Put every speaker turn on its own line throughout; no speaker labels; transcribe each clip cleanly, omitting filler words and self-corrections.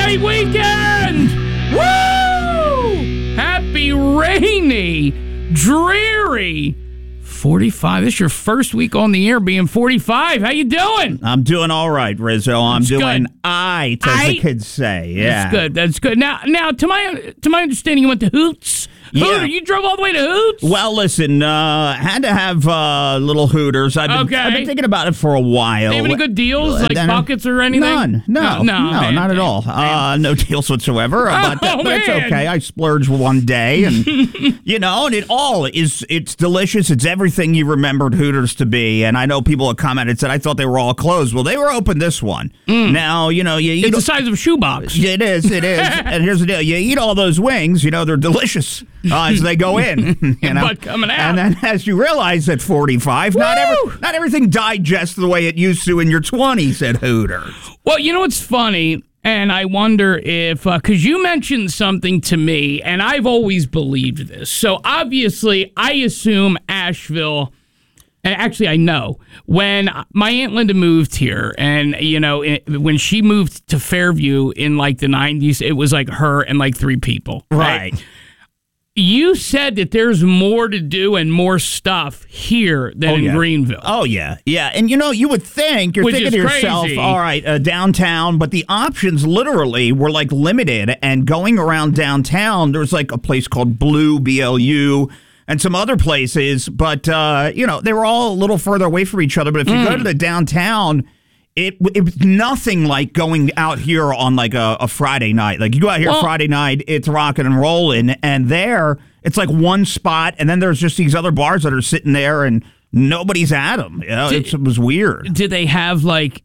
great weekend! Woo! Happy rainy, dreary 45. This is your first week on the air being 45. How you doing?
I'm doing all right, Rizzo. I'm
That's
doing
good.
aight, as the kids say. Yeah.
That's good. Now, to my understanding, you went to Hoots.
Yeah.
Hooter, you drove all the way to Hoots?
Well, listen, had to have little Hooters. I've been thinking about it for a while.
They have any good deals, like buckets or anything?
None. No,
man,
not at all. No deals whatsoever. But it's okay. I splurged one day, and and it's delicious. It's everything you remembered Hooters to be. And I know people have commented and said I thought they were all closed. Well, they were open this one. Now you eat.
It's the size of a shoebox.
It is. And here's the deal: you eat all those wings. They're delicious. As they go in,
but coming out,
and then as you realize at 45, not everything digests the way it used to in your 20s at Hooters.
Well, you know what's funny, and I wonder if because you mentioned something to me, and I've always believed this. So obviously, I assume Asheville. And actually, I know when my Aunt Linda moved here, and when she moved to Fairview in like the 90s, it was like her and like 3 people, right? You said that there's more to do and more stuff here than in Greenville.
Oh, yeah. Yeah. And, you would think, you're thinking to yourself,
crazy.
All right, downtown, but the options literally were like limited. And going around downtown, there's like a place called Blue, BLU, and some other places. But, they were all a little further away from each other. But if you go to the downtown, it was nothing like going out here on like a Friday night. Like you go out here Friday night, it's rocking and rolling, and there it's like one spot, and then there's just these other bars that are sitting there, and nobody's at them. It was weird.
Did they have like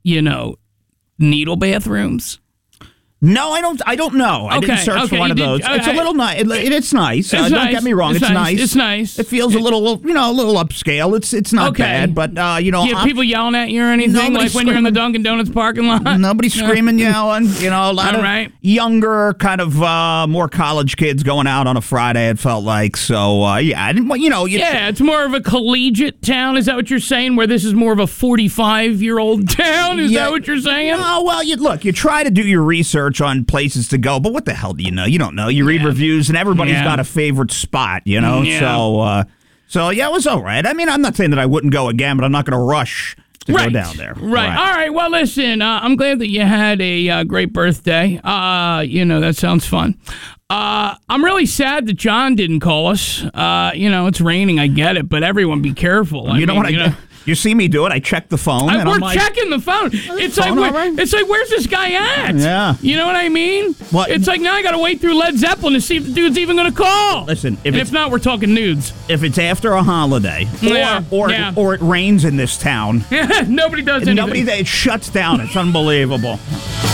needle bathrooms?
No, I don't know. I didn't search for one of those. It's a little nice. It's nice. Don't get me wrong. It's nice.
It's nice.
It feels a little upscale. It's not bad, but
you have people yelling at you or anything like when you're in the Dunkin' Donuts parking lot.
Nobody's screaming, yelling. A lot of younger, kind of more college kids going out on a Friday. It felt like so. I didn't.
It's more of a collegiate town. Is that what you're saying? Where this is more of a 45-year-old town? Is that what you're saying?
Oh well, you try to do your research on places to go, but what the hell do you know? You don't know. You read reviews, and everybody's got a favorite spot, Yeah. So it was all right. I mean, I'm not saying that I wouldn't go again, but I'm not going to rush to go down there.
Right. All right. Well, listen, I'm glad that you had a great birthday. That sounds fun. I'm really sad that John didn't call us. It's raining. I get it, but everyone be careful.
You see me do it. I check the phone.
We're checking the phone. It's like, where's this guy at?
Yeah.
You know what I mean?
Well,
it's like now I got to wait through Led Zeppelin to see if the dude's even going to call.
Listen,
if not, we're talking nudes.
If it's after a holiday, or it rains in this town,
nobody does anything.
It shuts down. It's unbelievable.